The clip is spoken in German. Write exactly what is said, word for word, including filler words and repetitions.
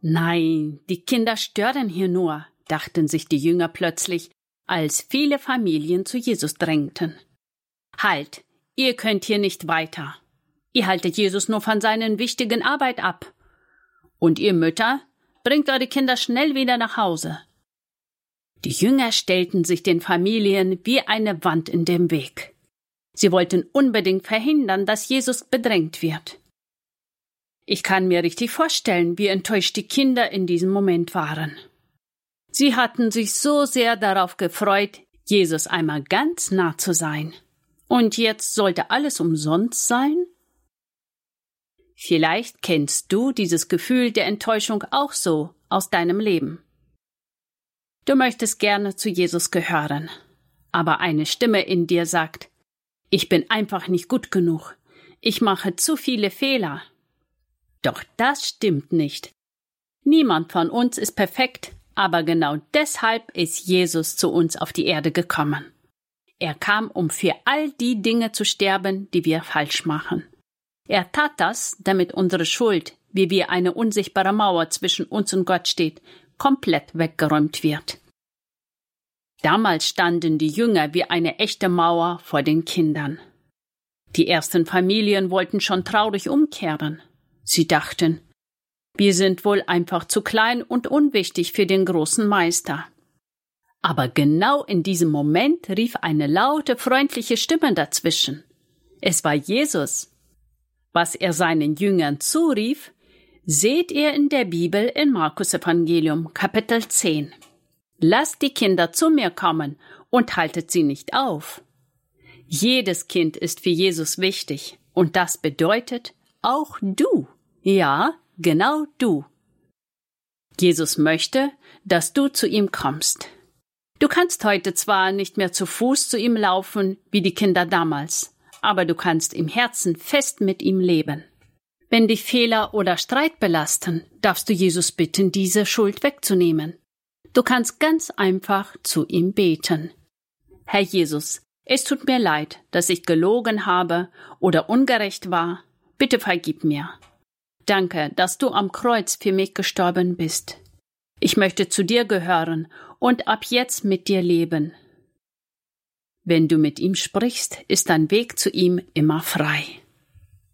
Nein, die Kinder stören hier nur, dachten sich die Jünger plötzlich, als viele Familien zu Jesus drängten. Halt, ihr könnt hier nicht weiter. Ihr haltet Jesus nur von seinen wichtigen Arbeit ab. Und ihr Mütter, bringt eure Kinder schnell wieder nach Hause. Die Jünger stellten sich den Familien wie eine Wand in den Weg. Sie wollten unbedingt verhindern, dass Jesus bedrängt wird. Ich kann mir richtig vorstellen, wie enttäuscht die Kinder in diesem Moment waren. Sie hatten sich so sehr darauf gefreut, Jesus einmal ganz nah zu sein. Und jetzt sollte alles umsonst sein? Vielleicht kennst du dieses Gefühl der Enttäuschung auch so aus deinem Leben. Du möchtest gerne zu Jesus gehören, aber eine Stimme in dir sagt, ich bin einfach nicht gut genug, ich mache zu viele Fehler. Doch das stimmt nicht. Niemand von uns ist perfekt, aber genau deshalb ist Jesus zu uns auf die Erde gekommen. Er kam, um für all die Dinge zu sterben, die wir falsch machen. Er tat das, damit unsere Schuld, wie wie eine unsichtbare Mauer zwischen uns und Gott steht, komplett weggeräumt wird. Damals standen die Jünger wie eine echte Mauer vor den Kindern. Die ersten Familien wollten schon traurig umkehren. Sie dachten, wir sind wohl einfach zu klein und unwichtig für den großen Meister. Aber genau in diesem Moment rief eine laute, freundliche Stimme dazwischen. Es war Jesus. Was er seinen Jüngern zurief, seht ihr in der Bibel in Markus Evangelium, Kapitel zehn. Lasst die Kinder zu mir kommen und haltet sie nicht auf. Jedes Kind ist für Jesus wichtig und das bedeutet auch du. Ja, genau du. Jesus möchte, dass du zu ihm kommst. Du kannst heute zwar nicht mehr zu Fuß zu ihm laufen wie die Kinder damals, aber du kannst im Herzen fest mit ihm leben. Wenn dich Fehler oder Streit belasten, darfst du Jesus bitten, diese Schuld wegzunehmen. Du kannst ganz einfach zu ihm beten. Herr Jesus, es tut mir leid, dass ich gelogen habe oder ungerecht war. Bitte vergib mir. Danke, dass du am Kreuz für mich gestorben bist. Ich möchte zu dir gehören und ab jetzt mit dir leben. Wenn du mit ihm sprichst, ist dein Weg zu ihm immer frei.